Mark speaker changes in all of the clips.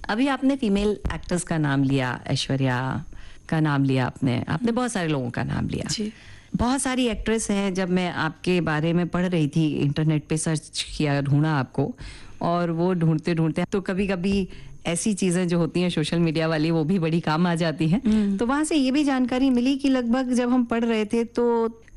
Speaker 1: अभी आपने female actors का नाम लिया, ऐश्वर्या का नाम लिया, आपने बहुत सारे लोगों का नाम लिया
Speaker 2: जी।
Speaker 1: बहुत सारी एक्ट्रेस हैं। जब मैं आपके बारे में पढ़ रही थी, इंटरनेट पे सर्च किया, ढूंढा आपको, और वो ढूंढते ढूंढते तो कभी कभी ऐसी चीजें जो होती हैं सोशल मीडिया वाली, वो भी बड़ी काम आ जाती हैं। तो वहां से ये भी जानकारी मिली कि लगभग जब हम पढ़ रहे थे तो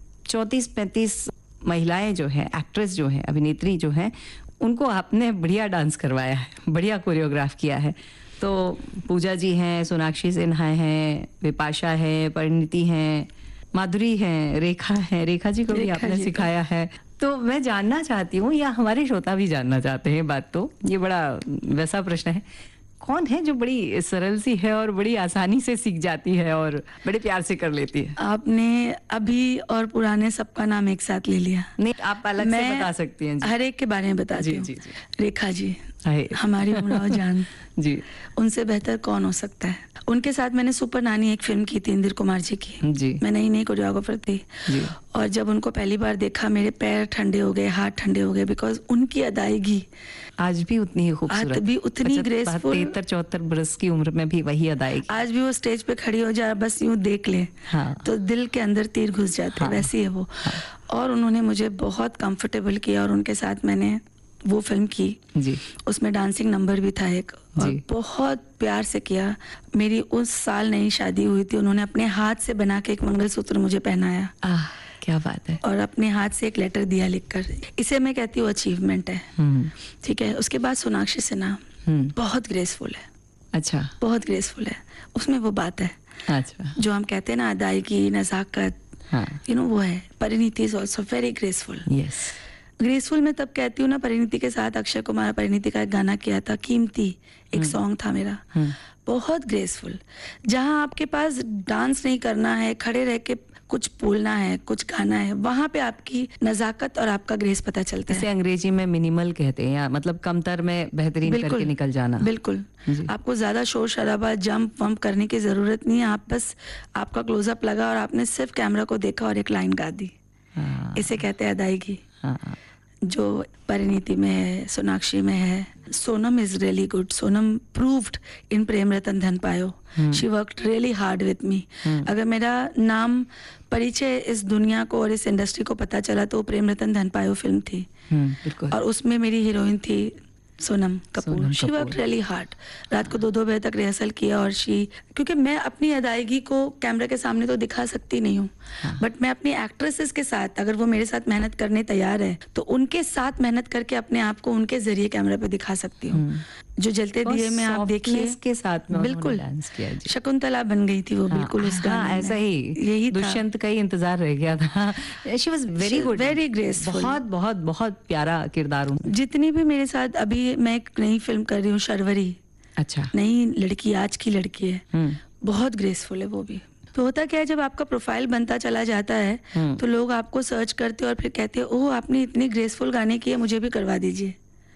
Speaker 1: 34-35 महिलाएं जो है, एक्ट्रेस जो है, अभिनेत्री जो है, उनको आपने बढ़िया डांस करवाया है, बढ़िया कोरियोग्राफ किया है। तो पूजा जी हैं, सोनाक्षी सिन्हा हैं, विपाशा है, परिणीति हैं, माधुरी हैं, रेखा जी को भी आपने सिखाया है। तो मैं जानना चाहती हूँ, या हमारे श्रोता भी जानना चाहते हैं, बात तो ये बड़ा वैसा प्रश्न है, कौन है जो बड़ी सरल सी है और बड़ी आसानी से सीख जाती है और बड़े प्यार से कर लेती है?
Speaker 2: आपने अभी और पुराने सबका नाम एक साथ ले लिया।
Speaker 1: नहीं, आप अलग से बता सकती हैं।
Speaker 2: हर एक के बारे में बताती हूँ। रेखा जी, हमारी उमराव जान
Speaker 1: जी,
Speaker 2: उनसे बेहतर कौन हो सकता है। उनके साथ मैंने सुपर नानी एक फिल्म की थी, इंदिर कुमार जी की
Speaker 1: जी।
Speaker 2: मैं नई कोरियोग्राफर थी
Speaker 1: जी।
Speaker 2: और जब उनको पहली बार देखा, मेरे पैर ठंडे हो गए, हाथ ठंडे हो गए, बिकॉज उनकी अदायगी
Speaker 1: आज भी उतनी ही खूबसूरत,
Speaker 2: आज भी उतनी ग्रेसफुल।
Speaker 1: 73-74 बरस की उम्र में भी वही अदायगी।
Speaker 2: आज भी वो स्टेज पे खड़ी हो जाए, बस यूं देख ले,
Speaker 1: हाँ।
Speaker 2: तो दिल के अंदर तीर घुस जाते हैं, वैसी है वो। और उन्होंने मुझे बहुत कंफर्टेबल किया और उनके साथ मैंने वो फिल्म की
Speaker 1: जी।
Speaker 2: उसमें डांसिंग नंबर भी था एक, और बहुत प्यार से किया। मेरी उस साल नई शादी हुई थी, उन्होंने अपने हाथ से बना के एक मंगलसूत्र मुझे पहनाया।
Speaker 1: क्या बात है।
Speaker 2: और अपने हाथ से एक लेटर दिया लिखकर। इसे मैं कहती हूँ अचीवमेंट है। ठीक है। उसके बाद सोनाक्षी सिन्हा बहुत ग्रेसफुल है।
Speaker 1: अच्छा।
Speaker 2: बहुत ग्रेसफुल है, उसमें वो बात है।
Speaker 1: अच्छा।
Speaker 2: जो हम कहते हैं ना, अदायगी, नजाकत, यू नो, वो है। Parineeti is also very graceful.
Speaker 1: Yes.
Speaker 2: Graceful मैं तब कहती हूँ ना, परिणीति के साथ अक्षय कुमार, परिणीति का एक गाना किया था, कीमती, एक सॉन्ग था मेरा, बहुत ग्रेसफुल। जहाँ आपके पास डांस नहीं करना है, खड़े रह के कुछ बोलना है, कुछ गाना है, वहां पे आपकी नजाकत और आपका ग्रेस पता चलता है।
Speaker 1: इसे अंग्रेजी में मिनिमल कहते हैं, या मतलब कमतर में बेहतरीन करके निकल जाना।
Speaker 2: बिल्कुल। आपको ज्यादा शोर शराबा, जंप वंप करने की जरूरत नहीं है। आप बस, आपका क्लोजअप लगा और आपने सिर्फ कैमरा को देखा और एक लाइन गा दी। इसे कहते हैं अदायगी। जो परिणीति में है, सोनाक्षी में है। Sonam is really good. Sonam proved इन प्रेम रतन धन पायो। She worked really hard with me. अगर मेरा नाम, परिचय इस दुनिया को और इस इंडस्ट्री को पता चला तो प्रेम रतन धन पायो फिल्म थी। और उसमें मेरी हीरोइन थी Sonam Kapoor. She worked really hard. रात को 2-2 बजे तक रिहर्सल किया। और क्योंकि मैं अपनी अदायगी को कैमरे के सामने तो दिखा सकती नहीं हूँ, बट मैं अपनी एक्ट्रेसेस के साथ, अगर वो मेरे साथ मेहनत करने तैयार है, तो उनके साथ मेहनत करके अपने आप को उनके जरिए कैमरे पे दिखा सकती हूँ। जो जलते दिए में आप देखिए,
Speaker 1: के साथ में
Speaker 2: बिल्कुल
Speaker 1: डांस किया।
Speaker 2: शकुंतला बन गई थी वो, बिल्कुल उस गाने में।
Speaker 1: ऐसा ही, यही दुष्यंत का ही इंतजार रह गया था। She was very good,
Speaker 2: very graceful.
Speaker 1: बहुत बहुत बहुत प्यारा किरदार।
Speaker 2: जितनी भी मेरे साथ, अभी मैं एक नई फिल्म कर रही हूँ, शर्वरी।
Speaker 1: अच्छा।
Speaker 2: नई लड़की, आज की लड़की है, बहुत ग्रेसफुल है वो भी। तो होता क्या है, जब आपका प्रोफाइल बनता चला जाता है तो लोग आपको सर्च करते और फिर कहते हैं, ओह आपने इतनी ग्रेसफुल गाने किए, मुझे भी करवा दीजिए।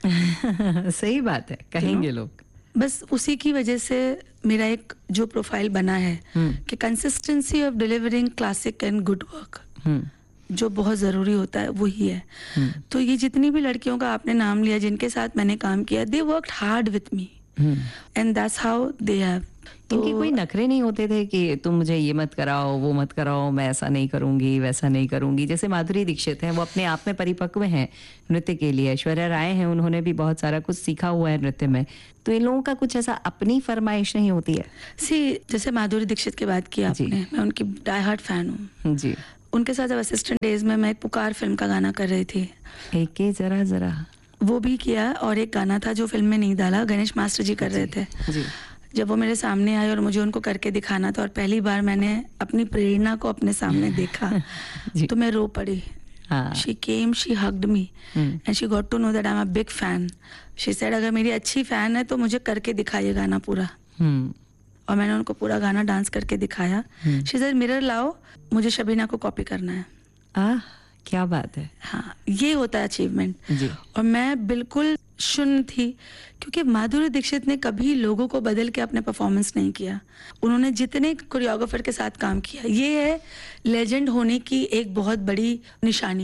Speaker 1: सही बात है, कहेंगे लोग।
Speaker 2: बस उसी की वजह से मेरा एक जो प्रोफाइल बना है कि consistency of delivering classic and good work, जो बहुत जरूरी होता है, वही है। तो ये जितनी भी लड़कियों का आपने नाम लिया जिनके साथ मैंने काम किया, they worked hard with me and that's how they have.
Speaker 1: इनके कोई नखरे नहीं होते थे कि तुम मुझे ये मत कराओ, वो मत कराओ, मैं ऐसा नहीं करूंगी, वैसा नहीं करूंगी? जैसे माधुरी दीक्षित हैं, वो अपने आप में परिपक्व हैं नृत्य के लिए। ऐश्वर्या राय हैं, उन्होंने भी बहुत सारा कुछ सीखा हुआ है नृत्य में। तो इन लोगों का कुछ ऐसा अपनी फरमाइश नहीं होती है?
Speaker 2: जैसे माधुरी दीक्षित की बात की आपने, मैं उनकी डाई हार्ट फैन हूँ जी। उनके साथ असिस्टेंट डेज में मैं एक पुकार फिल्म का गाना कर रही थी,
Speaker 1: एक जरा जरा,
Speaker 2: वो भी किया। और एक गाना था जो फिल्म में नहीं डाला, गणेश मास्टर जी कर रहे थे जी। जब वो मेरे सामने आए और मुझे उनको करके दिखाना था, और पहली बार मैंने अपनी प्रेरणा को अपने सामने देखा तो मैं रो पड़ी। She came, she hugged me and she got to know that I'm a big fan. She said, अगर मेरी अच्छी फैन है तो मुझे करके दिखाइए गाना पूरा। और मैंने उनको पूरा गाना डांस करके दिखाया। She said, मिरर लाओ, मुझे शबीना को कॉपी करना है।
Speaker 1: क्या बात है।
Speaker 2: हाँ, ये होता है अचीवमेंट। और मैं बिल्कुल शून्य थी, क्योंकि माधुरी दीक्षित ने कभी लोगों को बदल के अपने परफॉर्मेंस नहीं किया। उन्होंने जितने कोरियोग्राफर के साथ काम किया, ये है लेजेंड होने की एक बहुत बड़ी निशानी।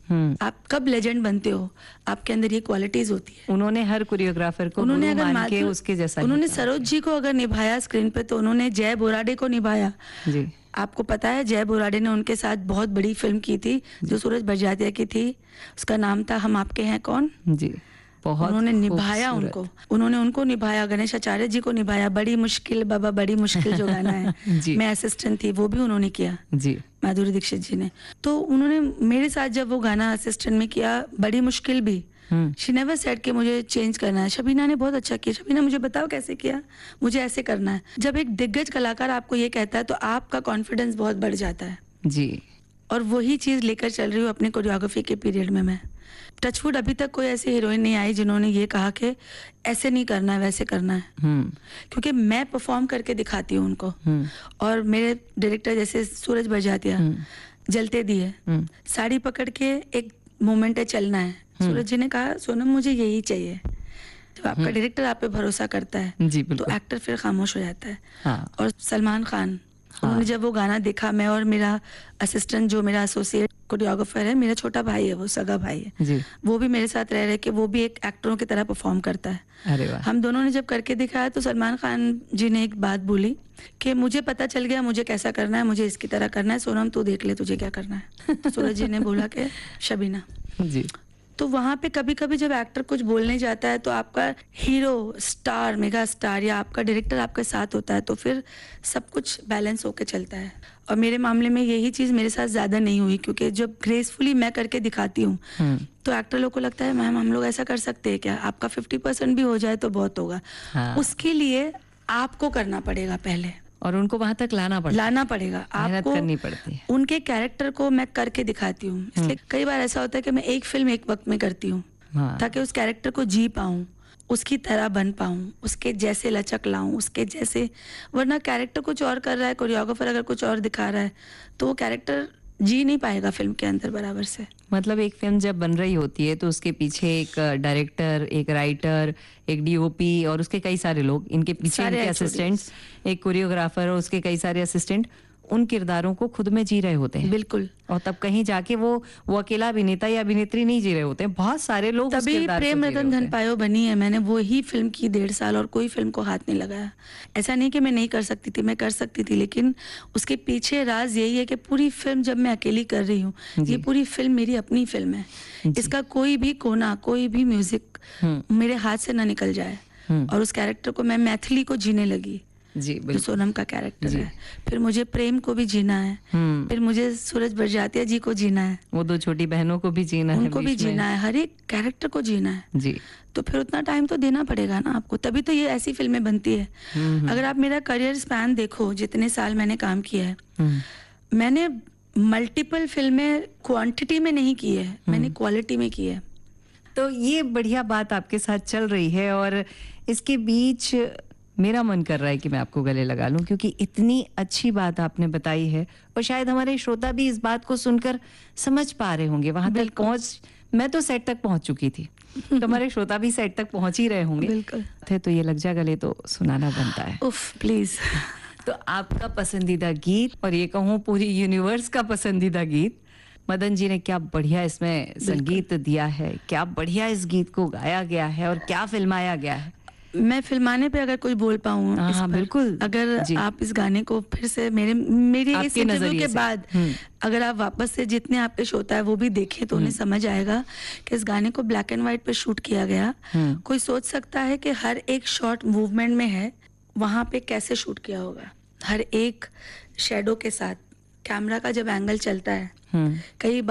Speaker 2: आप कब लेजेंड बनते हो, आपके अंदर ये क्वालिटीज होती है।
Speaker 1: उन्होंने हर कोरियोग्राफर को
Speaker 2: उन्होंने
Speaker 1: गुरु
Speaker 2: अगर
Speaker 1: मान के उसके जैसा
Speaker 2: उन्होंने सरोज जी को अगर निभाया स्क्रीन पे, तो उन्होंने जय बोराडे को निभाया।
Speaker 1: जी,
Speaker 2: आपको पता है जय बोराडे ने उनके साथ बहुत बड़ी फिल्म की थी जो सूरज बड़जात्या की थी, उसका नाम था हम आपके हैं कौन।
Speaker 1: जी, बहुत
Speaker 2: उन्होंने निभाया उन्होंने उनको निभाया। गणेश आचार्य जी को निभाया। बड़ी मुश्किल बाबा बड़ी मुश्किल जो गाना है मैं असिस्टेंट थी, वो भी उन्होंने किया
Speaker 1: जी,
Speaker 2: माधुरी दीक्षित जी ने। तो उन्होंने मेरे साथ जब वो गाना असिस्टेंट में किया, बड़ी मुश्किल भी, शी नेवर सेड कि मुझे चेंज करना है। शबीना ने बहुत अच्छा किया। शबीना मुझे बताओ कैसे किया, मुझे ऐसे करना है। जब एक दिग्गज कलाकार आपको ये कहता है तो आपका कॉन्फिडेंस बहुत बढ़ जाता है
Speaker 1: जी।
Speaker 2: और वही चीज लेकर चल रही हूँ अपने कोरियोग्राफी के पीरियड में। मैं टचवुड अभी तक कोई ऐसी हीरोइन नहीं आई जिन्होंने ये कहा कि ऐसे नहीं करना है वैसे करना है, क्योंकि मैं परफॉर्म करके दिखाती हूँ उनको। और मेरे डायरेक्टर जैसे सूरज बड़जात्या, जलते दिए, साड़ी पकड़ के एक मोमेंट है चलना है। सूरज जी ने कहा सोनम मुझे यही चाहिए। जब आपका डायरेक्टर आप पे भरोसा करता है तो एक्टर फिर खामोश हो जाता है।
Speaker 1: हाँ।
Speaker 2: और सलमान खान, उन्होंने जब वो गाना देखा, मैं और मेरा असिस्टेंट जो मेरा एसोसिएट कोरियोग्राफर है, मेरा छोटा भाई है, वो सगा भाई है
Speaker 1: जी,
Speaker 2: वो भी मेरे साथ रह रहे कि वो भी एक एक्टरों की तरह परफॉर्म करता है।
Speaker 1: अरे वाह।
Speaker 2: हम दोनों ने जब करके दिखाया तो सलमान खान जी ने एक बात बोली कि मुझे पता चल गया मुझे कैसा करना है, मुझे इसकी तरह करना है, सोनम तू देख ले तुझे क्या करना है। तो सूरज जी ने बोला कि शबीना।
Speaker 1: जी।
Speaker 2: तो वहां पे कभी कभी जब एक्टर कुछ बोलने जाता है तो आपका हीरो, स्टार, मेगा स्टार या आपका डायरेक्टर आपके साथ होता है तो फिर सब कुछ बैलेंस होके चलता है। और मेरे मामले में यही चीज मेरे साथ ज्यादा नहीं हुई, क्योंकि जब ग्रेसफुली मैं करके दिखाती हूँ तो एक्टर लोग को लगता है मैम हम लोग ऐसा कर सकते हैं क्या, आपका 50% भी हो जाए तो बहुत होगा। हाँ। उसके लिए आपको करना पड़ेगा पहले
Speaker 1: और उनको वहां तक लाना पड़ेगा,
Speaker 2: आपको
Speaker 1: करनी पड़ती है।
Speaker 2: उनके कैरेक्टर को मैं करके दिखाती हूँ। इसलिए कई बार ऐसा होता है कि मैं एक फिल्म एक वक्त में करती हूँ। हाँ। ताकि उस कैरेक्टर को जी पाऊँ, उसकी तरह बन पाऊँ, उसके जैसे लचक लाऊं, उसके जैसे। वरना कैरेक्टर कुछ और कर रहा है, कोरियोग्राफर अगर कुछ और दिखा रहा है तो वो कैरेक्टर जी नहीं पाएगा फिल्म के अंदर बराबर से।
Speaker 1: मतलब एक फिल्म जब बन रही होती है तो उसके पीछे एक डायरेक्टर, एक राइटर, एक डीओपी और उसके कई सारे लोग, इनके पीछे इनके असिस्टेंट्स, एक कोरियोग्राफर और उसके कई सारे असिस्टेंट उन किरदारों को खुद में जी रहे होते हैं।
Speaker 2: बिल्कुल।
Speaker 1: और तब कहीं जाके वो अकेला अभिनेता या अभिनेत्री नहीं जी रहे होते हैं, बहुत सारे लोग उस
Speaker 2: तभी प्रेम रतन धन पायो बनी है। मैंने वो ही फिल्म की 1.5 साल और कोई फिल्म को हाथ नहीं लगाया। ऐसा नहीं कि मैं नहीं कर सकती थी, मैं कर सकती थी, लेकिन उसके पीछे राज यही है कि पूरी फिल्म जब मैं अकेली कर रही हूँ, ये पूरी फिल्म मेरी अपनी फिल्म है, इसका कोई भी कोना, कोई भी म्यूजिक मेरे हाथ से ना निकल जाए। और उस कैरेक्टर को मैं मैथिली को जीने लगी
Speaker 1: जी,
Speaker 2: जो सोनम का कैरेक्टर है। फिर मुझे प्रेम को भी जीना है, फिर मुझे सूरज बड़जात्या जी को जीना है,
Speaker 1: वो 2 छोटी बहनों को भी जीना है,
Speaker 2: उनको भी जीना है, हर एक कैरेक्टर को जीना है
Speaker 1: जी।
Speaker 2: तो फिर उतना टाइम तो देना पड़ेगा ना आपको, तभी तो ये ऐसी फिल्में बनती है। अगर आप मेरा करियर स्पैन देखो, जितने साल मैंने काम किया है, मैंने मल्टीपल फिल्में क्वांटिटी में नहीं की है, मैंने क्वालिटी में की है।
Speaker 1: तो ये बढ़िया बात आपके साथ चल रही है और इसके बीच मेरा मन कर रहा है कि मैं आपको गले लगा लूं, क्योंकि इतनी अच्छी बात आपने बताई है और शायद हमारे श्रोता भी इस बात को सुनकर समझ पा रहे होंगे। वहां तक पहुंच, मैं तो सेट तक पहुंच चुकी थी, तो हमारे श्रोता भी सेट तक पहुंच ही रहे होंगे।
Speaker 2: बिल्कुल।
Speaker 1: तो ये लग जा गले तो सुनाना बनता है।
Speaker 2: उफ प्लीज।
Speaker 1: तो आपका पसंदीदा गीत, और ये कहूँ पूरी यूनिवर्स का पसंदीदा गीत, मदन जी ने क्या बढ़िया इसमें संगीत दिया है, क्या बढ़िया इस गीत को गाया गया है और क्या फिल्माया गया है।
Speaker 2: मैं फिल्माने पे अगर कुछ बोल पाऊँ,
Speaker 1: हाँ बिल्कुल।
Speaker 2: अगर आप इस गाने को फिर से मेरे इस इंटरव्यू के बाद अगर आप वापस से जितने आपके श्रोता है वो भी देखें तो उन्हें समझ आएगा कि इस गाने को ब्लैक एंड व्हाइट पे शूट किया गया। कोई सोच सकता है कि हर एक शॉट मूवमेंट में है, वहां पे कैसे शूट किया होगा, हर एक शेडो के साथ कैमरा का जब एंगल चलता है, कई